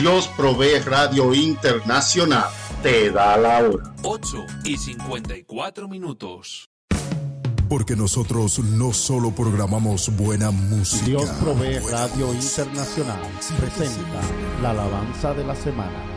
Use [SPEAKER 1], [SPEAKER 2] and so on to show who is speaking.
[SPEAKER 1] Dios Provee Radio Internacional te da la hora.
[SPEAKER 2] 8:54.
[SPEAKER 3] Porque nosotros no solo programamos buena música.
[SPEAKER 4] Dios Provee Radio Internacional presenta la alabanza de la semana.